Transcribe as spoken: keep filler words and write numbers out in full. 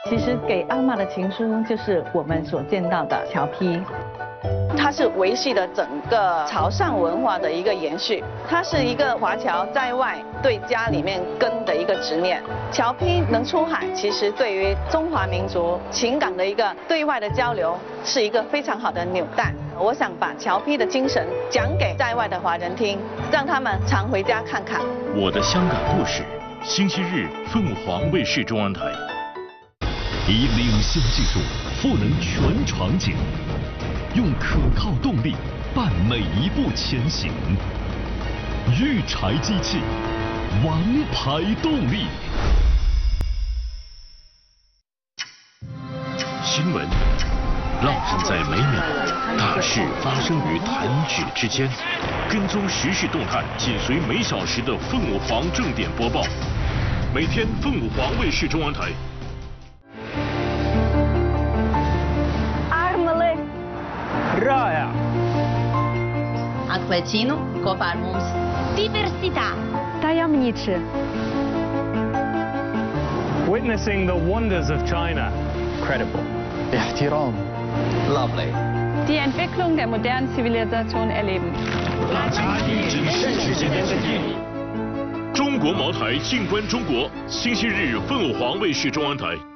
其实给阿嬷的情书就是我们所见到的侨批。 它是维系了整个潮汕文化的一个延续，它是一个华侨在外对家里面根的一个执念。侨批能出海，其实对于中华民族情感的一个对外的交流，是一个非常好的纽带。我想把侨批的精神讲给在外的华人听，让他们常回家看看。 我的香港故事，星期日凤凰卫视中央台。以领先技术赋能全场景。 用可靠动力伴每一步前行，育柴机器，王牌动力。新闻烙印在每秒，大事发生于弹指之间。跟踪时事动态，紧随每小时的凤凰正点播报。每天凤凰卫视中央台。 Rāja. Atklēķinu kopā ar mums. Diversitā. Tajemniczy. Witnessing the wonders of China. Credible. Ihtiram. Lovely. Die Entwicklung der modernen Zivilisation erleben. 中国茅台静观中国，星期日凤凰卫视中央台。